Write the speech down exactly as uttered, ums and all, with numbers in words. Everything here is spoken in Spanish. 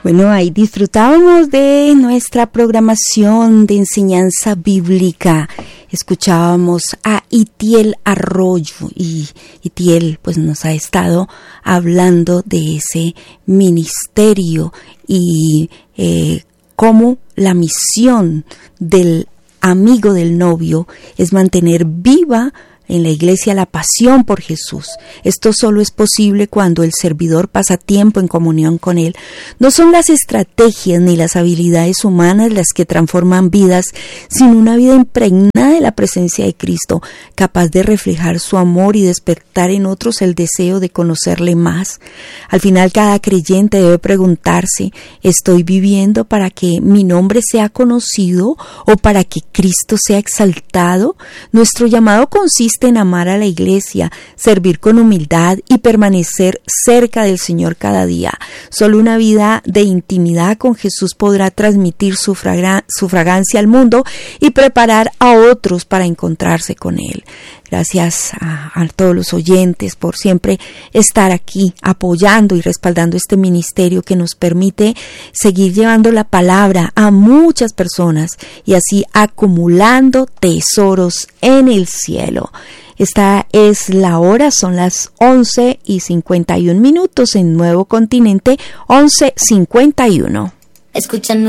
Bueno, ahí disfrutábamos de nuestra programación de enseñanza bíblica. Escuchábamos a Itiel Arroyo y Itiel pues nos ha estado hablando de ese ministerio y eh, cómo la misión del amigo del novio es mantener viva en la iglesia la pasión por Jesús. Esto solo es posible cuando el servidor pasa tiempo en comunión con Él. No son las estrategias ni las habilidades humanas las que transforman vidas, sino una vida impregnada de la presencia de Cristo, capaz de reflejar su amor y despertar en otros el deseo de conocerle más. Al final, cada creyente debe preguntarse, ¿estoy viviendo para que mi nombre sea conocido o para que Cristo sea exaltado? Nuestro llamado consiste en amar a la iglesia, servir con humildad y permanecer cerca del Señor cada día. Solo una vida de intimidad con Jesús podrá transmitir su, fragra- su fragancia al mundo y preparar a otros para encontrarse con Él. Gracias a, a todos los oyentes por siempre estar aquí apoyando y respaldando este ministerio que nos permite seguir llevando la palabra a muchas personas y así acumulando tesoros en el cielo. Esta es la hora, son las once y cincuenta y un minutos en Nuevo Continente, once cincuenta y uno. Escuchan